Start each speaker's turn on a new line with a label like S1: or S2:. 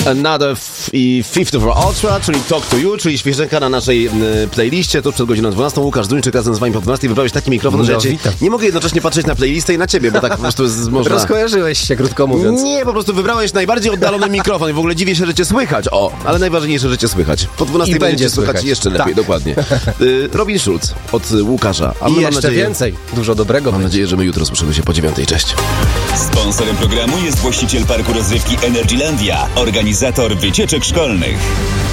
S1: Another i 54 Ultra, czyli Talk to You, czyli świeżynka na naszej playliście. Tuż przed godziną 12 Łukasz Duńczyk razem z wami po 12 wybrałeś taki mikrofon, że ja nie mogę jednocześnie patrzeć na playlistę i na ciebie, bo tak po prostu można...
S2: Rozkojarzyłeś się, krótko mówiąc.
S1: Nie, po prostu wybrałeś najbardziej oddalony mikrofon i w ogóle dziwię się, że cię słychać. Ale najważniejsze, że cię słychać. Po 12 będzie słychać jeszcze lepiej, dokładnie. Robin Schulz od Łukasza.
S2: A my jeszcze więcej, dużo dobrego.
S1: Mam nadzieję, że my jutro słyszymy się po 9:00. Cześć.
S3: Sponsorem programu jest właściciel parku rozrywki Energylandia, organizator wycieczek szkolnych.